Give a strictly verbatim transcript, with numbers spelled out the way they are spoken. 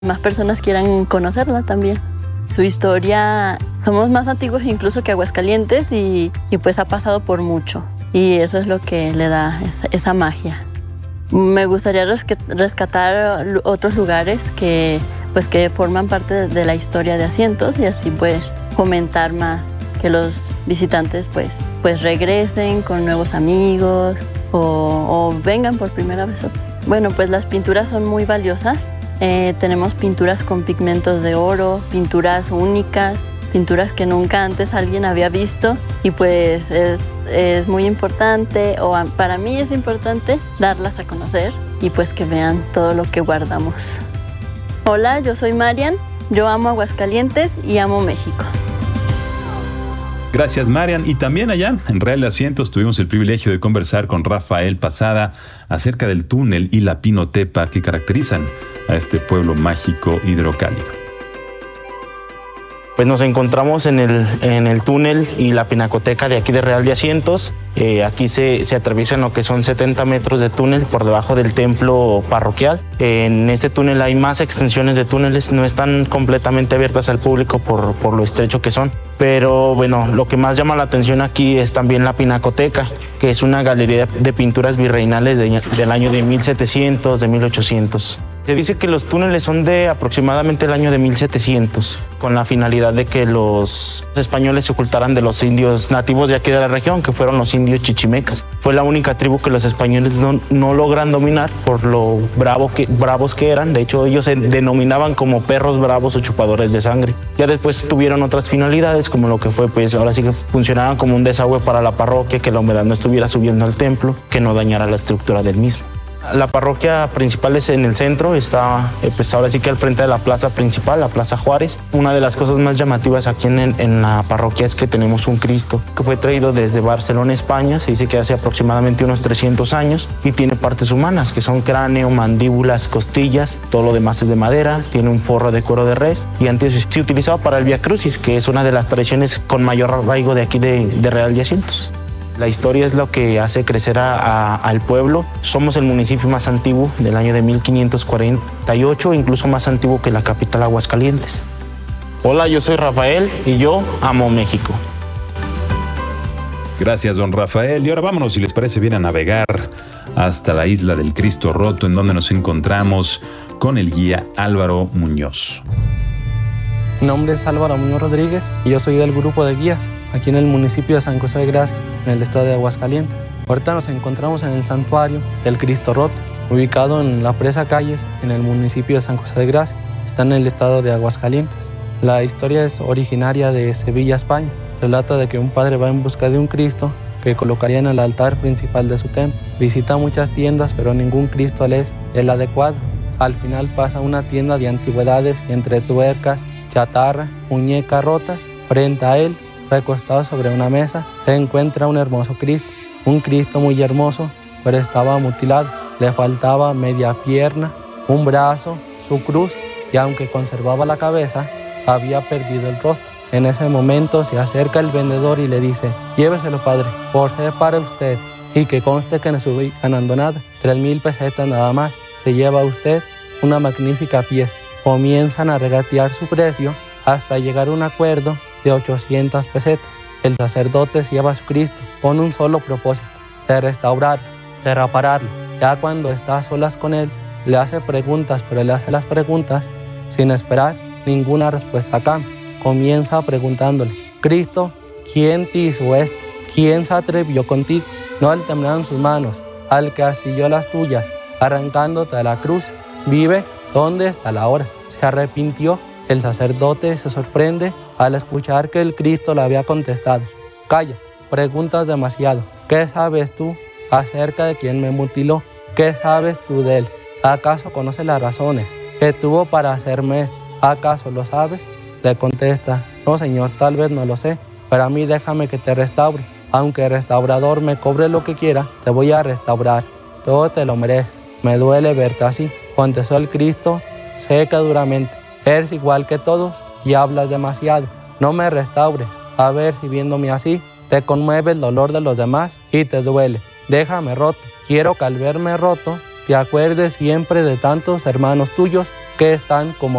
más personas quieran conocerla también. Su historia, somos más antiguos incluso que Aguascalientes y, y pues ha pasado por mucho. Y eso es lo que le da esa, esa magia. Me gustaría rescatar otros lugares que, pues, que forman parte de la historia de Asientos y así pues fomentar más que los visitantes pues, pues regresen con nuevos amigos o, o vengan por primera vez. Bueno, pues las pinturas son muy valiosas. Eh, tenemos pinturas con pigmentos de oro, pinturas únicas, pinturas que nunca antes alguien había visto y pues es, es muy importante, o para mí es importante, darlas a conocer y pues que vean todo lo que guardamos. Hola, yo soy Marian, yo amo Aguascalientes y amo México. Gracias, Marian. Y también allá en Real de Asientos tuvimos el privilegio de conversar con Rafael Pasada acerca del túnel y la pinotepa que caracterizan a este pueblo mágico hidrocálido. Pues nos encontramos en el, en el túnel y la pinacoteca de aquí de Real de Asientos. Eh, aquí se, se atraviesan lo que son setenta metros de túnel por debajo del templo parroquial. Eh, en este túnel hay más extensiones de túneles, no están completamente abiertas al público por, por lo estrecho que son. Pero bueno, lo que más llama la atención aquí es también la pinacoteca, que es una galería de pinturas virreinales de, del año de mil setecientos, de mil ochocientos. Se dice que los túneles son de aproximadamente el año de mil setecientos, con la finalidad de que los españoles se ocultaran de los indios nativos de aquí de la región, que fueron los indios chichimecas. Fue la única tribu que los españoles no, no logran dominar por lo bravo que, bravos que eran. De hecho, ellos se denominaban como perros bravos o chupadores de sangre. Ya después tuvieron otras finalidades, como lo que fue, pues ahora sí que funcionaban como un desagüe para la parroquia, que la humedad no estuviera subiendo al templo, que no dañara la estructura del mismo. La parroquia principal es en el centro, está pues ahora sí que al frente de la plaza principal, la Plaza Juárez. Una de las cosas más llamativas aquí en, en la parroquia es que tenemos un Cristo que fue traído desde Barcelona, España, se dice que hace aproximadamente unos trescientos años, y tiene partes humanas, que son cráneo, mandíbulas, costillas, todo lo demás es de madera, tiene un forro de cuero de res, y antes se utilizaba para el Vía Crucis, que es una de las tradiciones con mayor arraigo de aquí de, de Real de Asientos. La historia es lo que hace crecer a, a, al pueblo. Somos el municipio más antiguo del año de mil quinientos cuarenta y ocho, incluso más antiguo que la capital Aguascalientes. Hola, yo soy Rafael y yo amo México. Gracias, don Rafael. Y ahora vámonos, si les parece bien, a navegar hasta la isla del Cristo Roto, en donde nos encontramos con el guía Álvaro Muñoz. Mi nombre es Álvaro Muñoz Rodríguez y yo soy del grupo de guías aquí en el municipio de San José de Gracia, en el estado de Aguascalientes. Ahorita nos encontramos en el santuario del Cristo Roto, ubicado en la presa Calles, en el municipio de San José de Gracia. Está en el estado de Aguascalientes. La historia es originaria de Sevilla, España. Relata de que un padre va en busca de un Cristo que colocaría en el altar principal de su templo. Visita muchas tiendas, pero ningún Cristo le es el adecuado. Al final pasa a una tienda de antigüedades y entre tuercas, chatarra, muñecas rotas, frente a él, recostado sobre una mesa, se encuentra un hermoso Cristo. Un Cristo muy hermoso, pero estaba mutilado. Le faltaba media pierna, un brazo, su cruz, y aunque conservaba la cabeza, había perdido el rostro. En ese momento se acerca el vendedor y le dice: lléveselo, padre, por ser para usted, y que conste que no estoy ganando nada, tres mil pesetas nada más. Se lleva usted una magnífica pieza. Comienzan a regatear su precio hasta llegar a un acuerdo de ochocientas pesetas. El sacerdote se lleva a su Cristo con un solo propósito: de restaurarlo, de repararlo. Ya cuando está a solas con él, le hace preguntas, pero le hace las preguntas sin esperar ninguna respuesta a cambio. Comienza preguntándole: Cristo, ¿quién te hizo esto? ¿Quién se atrevió contigo? No le temblaron sus manos al que astilló las tuyas, arrancándote de la cruz. Vive. ¿Dónde está la hora? Se arrepintió. El sacerdote se sorprende al escuchar que el Cristo le había contestado: cállate, preguntas demasiado. ¿Qué sabes tú acerca de quien me mutiló? ¿Qué sabes tú de él? ¿Acaso conoces las razones que tuvo para hacerme esto? ¿Acaso lo sabes? Le contesta: no, señor, tal vez no lo sé, pero a mí déjame que te restaure. Aunque el restaurador me cobre lo que quiera, te voy a restaurar. Todo te lo mereces. Me duele verte así. Contestó el Cristo seca duramente: eres igual que todos y hablas demasiado. No me restaures. A ver si viéndome así te conmueve el dolor de los demás y te duele. Déjame roto. Quiero que al verme roto te acuerdes siempre de tantos hermanos tuyos que están como